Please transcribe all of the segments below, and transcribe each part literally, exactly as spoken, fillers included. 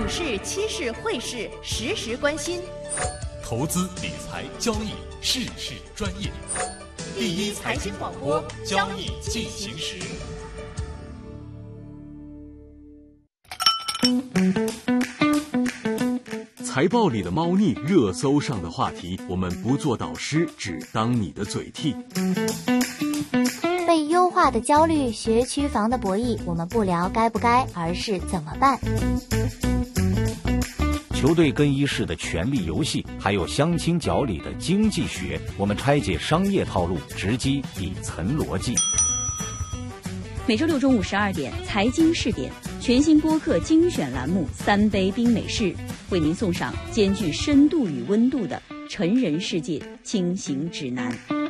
股市、期市、汇市实时关心， 投资理财交易事事专业。第一财经广播，交易进行时。 财报里的猫腻，热搜上的话题，我们不做导师，只当你的嘴替。 被优化的焦虑，学区房的博弈，我们不聊该不该，而是怎么办。 球队更衣室的权力游戏，还有相亲角里的经济学，我们拆解商业套路，直击底层逻辑。 每周六中午十二点，财经试点全新播客精选栏目《三杯冰美式》，为您送上兼具深度与温度的成人世界轻行指南。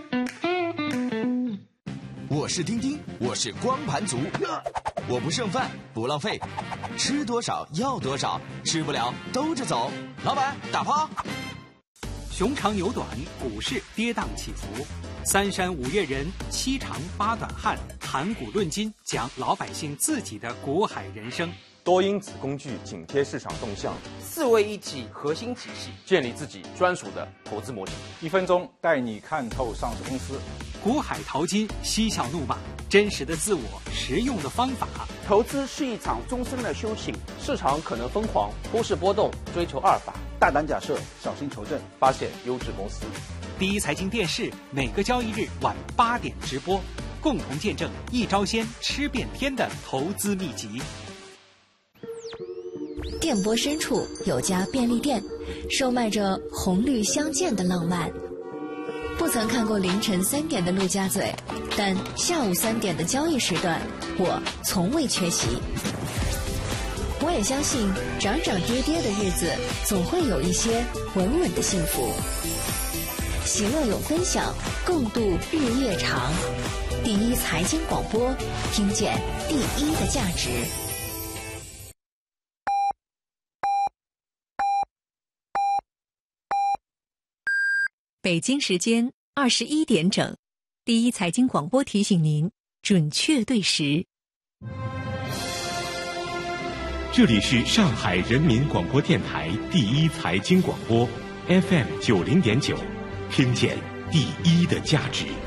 我是丁丁，我是光盘族，我不剩饭不浪费，吃多少要多少，吃不了兜着走。老板打抛。 熊长牛短，股市跌宕起伏，三山五岳人，七长八短汉，谈股论金，讲老百姓自己的股海人生。 多因子工具紧贴市场动向， 四位一体核心体系，建立自己专属的投资模型。 一分钟带你看透上市公司。 股海淘金，嬉笑怒骂，真实的自我，实用的方法。 投资是一场终身的修行，市场可能疯狂，忽视波动，追求阿尔法， 大胆假设，小心求证， 发现优质公司。 第一财经电视每个交易日晚八点直播，共同见证一招鲜吃遍天的投资秘籍。 电波深处有家便利店，售卖着红绿相间的浪漫。不曾看过凌晨三点的陆家嘴，但下午三点的交易时段，我从未缺席。我也相信，涨涨跌跌的日子，总会有一些稳稳的幸福。喜乐有分享，共度日夜长。第一财经广播，听见第一的价值。 北京时间二十一点整，第一财经广播提醒您准确对时。 这里是上海人民广播电台第一财经广播 F M 九零点九，听见第一的价值。